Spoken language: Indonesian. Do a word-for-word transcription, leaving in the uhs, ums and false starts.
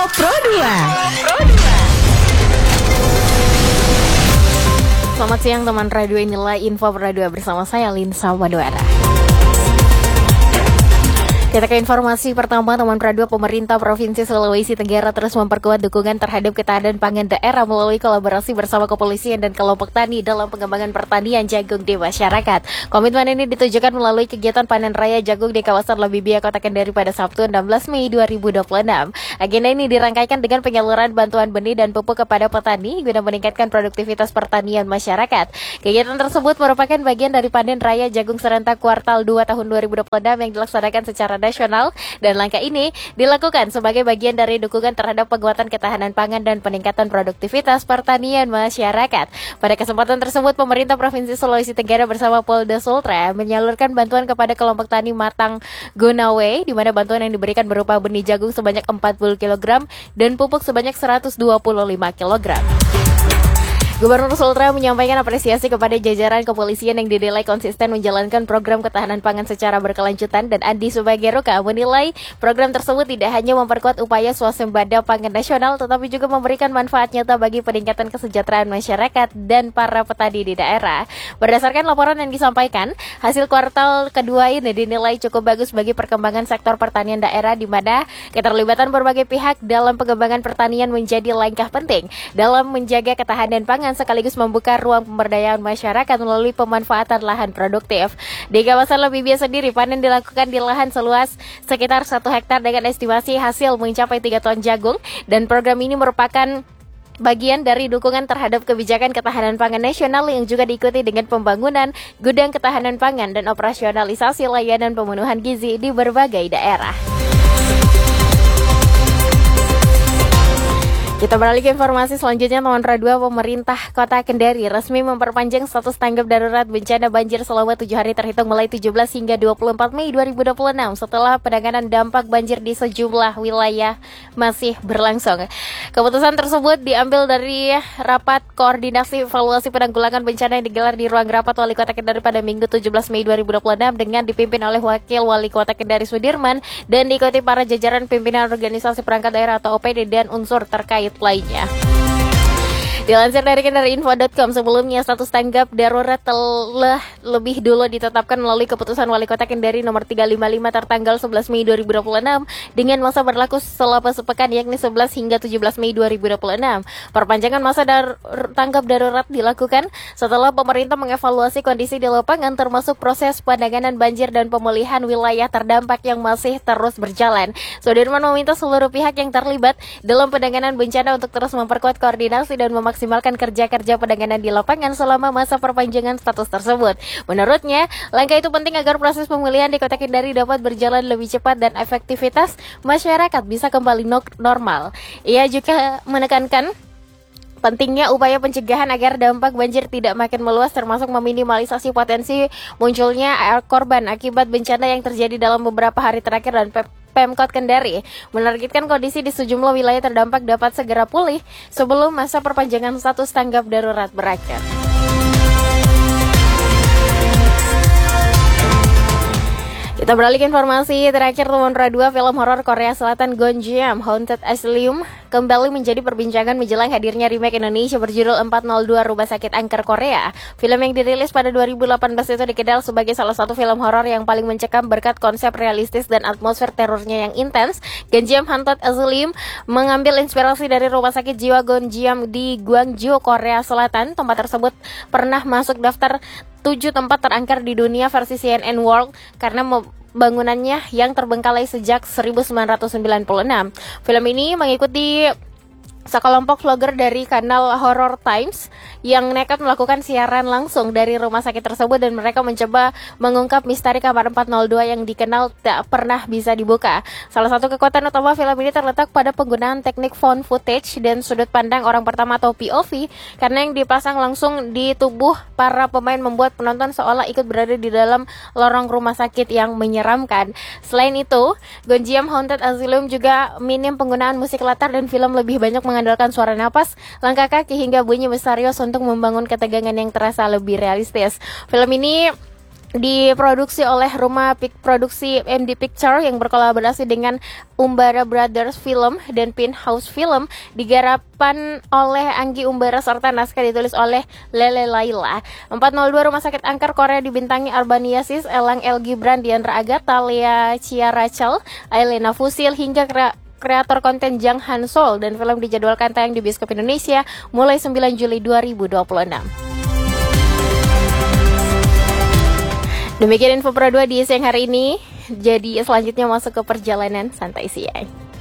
Pro dua. Selamat siang teman radio, inilah Info Pro dua bersama saya Linsa Wadwara. Kita ke informasi pertama, teman radio. Pemerintah Provinsi Sulawesi Tenggara terus memperkuat dukungan terhadap ketahanan pangan daerah melalui kolaborasi bersama kepolisian dan kelompok tani dalam pengembangan pertanian jagung di masyarakat. Komitmen ini ditujukan melalui kegiatan panen raya jagung di kawasan Lebibia, Kota Kendari pada Sabtu enam belas Mei dua ribu dua puluh enam. Agenda ini dirangkaikan dengan penyaluran bantuan benih dan pupuk kepada petani guna meningkatkan produktivitas pertanian masyarakat. Kegiatan tersebut merupakan bagian dari panen raya jagung serentak kuartal dua tahun dua ribu dua puluh enam yang dilaksanakan secara nasional, dan langkah ini dilakukan sebagai bagian dari dukungan terhadap penguatan ketahanan pangan dan peningkatan produktivitas pertanian masyarakat. Pada kesempatan tersebut, pemerintah Provinsi Sulawesi Tenggara bersama Polda Sultra menyalurkan bantuan kepada kelompok tani Matang Gonawe, di mana bantuan yang diberikan berupa benih jagung sebanyak empat puluh kilogram dan pupuk sebanyak seratus dua puluh lima kilogram. Gubernur Sultra menyampaikan apresiasi kepada jajaran kepolisian yang dinilai konsisten menjalankan program ketahanan pangan secara berkelanjutan, dan Andi Subageroka menilai program tersebut tidak hanya memperkuat upaya swasembada pangan nasional tetapi juga memberikan manfaat nyata bagi peningkatan kesejahteraan masyarakat dan para petani di daerah. Berdasarkan laporan yang disampaikan, hasil kuartal kedua ini dinilai cukup bagus bagi perkembangan sektor pertanian daerah, di mana keterlibatan berbagai pihak dalam pengembangan pertanian menjadi langkah penting dalam menjaga ketahanan pangan sekaligus membuka ruang pemberdayaan masyarakat melalui pemanfaatan lahan produktif. Di kawasan Lebibia sendiri, panen dilakukan di lahan seluas sekitar satu hektar dengan estimasi hasil mencapai tiga ton jagung, dan program ini merupakan bagian dari dukungan terhadap kebijakan ketahanan pangan nasional yang juga diikuti dengan pembangunan gudang ketahanan pangan dan operasionalisasi layanan pemenuhan gizi di berbagai daerah. Kita beralih ke informasi selanjutnya, teman radio. Pemerintah Kota Kendari resmi memperpanjang status tanggap darurat bencana banjir selama tujuh hari terhitung mulai tujuh belas hingga dua puluh empat Mei dua ribu dua puluh enam setelah penanganan dampak banjir di sejumlah wilayah masih berlangsung. Keputusan tersebut diambil dari rapat koordinasi evaluasi penanggulangan bencana yang digelar di ruang rapat Wali Kota Kendari pada Minggu tujuh belas Mei dua ribu dua puluh enam dengan dipimpin oleh Wakil Wali Kota Kendari Sudirman dan diikuti para jajaran pimpinan organisasi perangkat daerah atau O P D dan unsur terkait lainnya. Dilansir dari kendariinfo dot com, sebelumnya status tanggap darurat telah lebih dulu ditetapkan melalui keputusan Wali Kota Kendari nomor tiga lima lima tertanggal sebelas Mei dua ribu dua puluh enam dengan masa berlaku selama sepekan, yakni sebelas hingga tujuh belas Mei dua ribu dua puluh enam. Perpanjangan masa dar- tanggap darurat dilakukan setelah pemerintah mengevaluasi kondisi di lapangan termasuk proses penanganan banjir dan pemulihan wilayah terdampak yang masih terus berjalan. Sudirman meminta seluruh pihak yang terlibat dalam penanganan bencana untuk terus memperkuat koordinasi dan memaksimalkan maksimalkan kerja-kerja penanganan di lapangan selama masa perpanjangan status tersebut. Menurutnya, langkah itu penting agar proses pemulihan di Kota Kendari dapat berjalan lebih cepat dan efektivitas masyarakat bisa kembali normal. Ia juga menekankan pentingnya upaya pencegahan agar dampak banjir tidak makin meluas, termasuk meminimalisasi potensi munculnya korban akibat bencana yang terjadi dalam beberapa hari terakhir, dan P Pemkot Kendari menargetkan kondisi di sejumlah wilayah terdampak dapat segera pulih sebelum masa perpanjangan status tanggap darurat berakhir. Kita beralih ke informasi terakhir, teman radio. Film horor Korea Selatan Gonjiam Haunted Asylum kembali menjadi perbincangan menjelang hadirnya remake Indonesia berjudul empat nol dua Rumah Sakit Angker Korea. Film yang dirilis pada dua ribu delapan belas itu dikenal sebagai salah satu film horor yang paling mencekam berkat konsep realistis dan atmosfer terornya yang intens. Gonjiam Haunted Asylum mengambil inspirasi dari Rumah Sakit Jiwa Gonjiam di Gwangju, Korea Selatan. Tempat tersebut pernah masuk daftar tujuh tempat terangker di dunia versi C N N World karena bangunannya yang terbengkalai sejak seribu sembilan ratus sembilan puluh enam. Film ini mengikuti sekelompok vlogger dari kanal Horror Times yang nekat melakukan siaran langsung dari rumah sakit tersebut, dan mereka mencoba mengungkap misteri kamar empat nol dua yang dikenal tak pernah bisa dibuka. Salah satu kekuatan utama film ini terletak pada penggunaan teknik found footage dan sudut pandang orang pertama atau P O V, karena yang dipasang langsung di tubuh para pemain membuat penonton seolah ikut berada di dalam lorong rumah sakit yang menyeramkan. Selain itu, Gonjiam Haunted Asylum juga minim penggunaan musik latar, dan film lebih banyak mengandalkan suara napas, langkah kaki hingga bunyi misterius untuk membangun ketegangan yang terasa lebih realistis. Film ini diproduksi oleh rumah pik produksi M D Picture yang berkolaborasi dengan Umbara Brothers Film dan Penthouse Film, digarapan oleh Anggi Umbara serta naskah ditulis oleh Lele Laila. empat nol dua Rumah Sakit Angker Korea dibintangi Arbaniasis, Elang El Gibran, Diandra Agatha, Lea Chia Rachel, Ailena Fusil hingga kre kreator konten Jang Han Sol, dan film dijadwalkan tayang di bioskop Indonesia mulai sembilan Juli dua ribu dua puluh enam. Demikian info Pro dua di siang hari ini. Jadi selanjutnya masuk ke perjalanan santai siang.